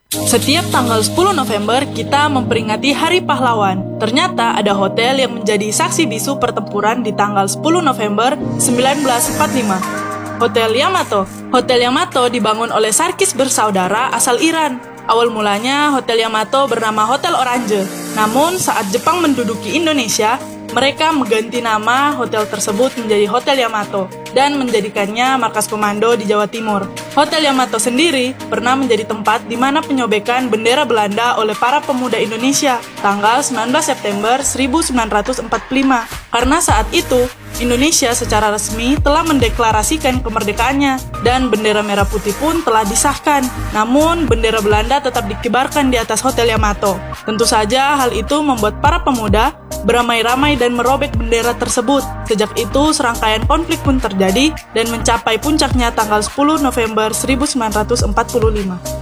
Setiap tanggal 10 November kita memperingati Hari Pahlawan. Ternyata ada hotel yang menjadi saksi bisu pertempuran di tanggal 10 November 1945. Hotel Yamato. Hotel Yamato dibangun oleh Sarkis bersaudara asal Iran. Awal mulanya Hotel Yamato bernama Hotel Orange. Namun saat Jepang menduduki Indonesia, mereka mengganti nama hotel tersebut menjadi Hotel Yamato dan menjadikannya markas komando di Jawa Timur. Hotel Yamato sendiri pernah menjadi tempat di mana penyobekan bendera Belanda oleh para pemuda Indonesia tanggal 19 September 1945. Karena saat itu, Indonesia secara resmi telah mendeklarasikan kemerdekaannya dan bendera merah putih pun telah disahkan. Namun, bendera Belanda tetap dikibarkan di atas Hotel Yamato. Tentu saja hal itu membuat para pemuda beramai-ramai dan merobek bendera tersebut. Sejak itu, serangkaian konflik pun terjadi dan mencapai puncaknya tanggal 10 November 1945.